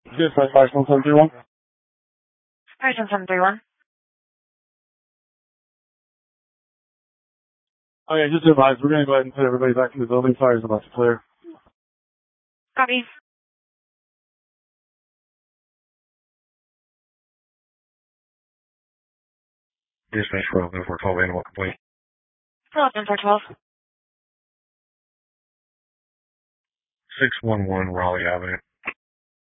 Dispatch 51731. 51731. Okay, just to advise, we're going to go ahead and put everybody back in the building. Fire's about to clear. Copy. Dispatch for 412 animal complaint. 412. 611 Raleigh Avenue.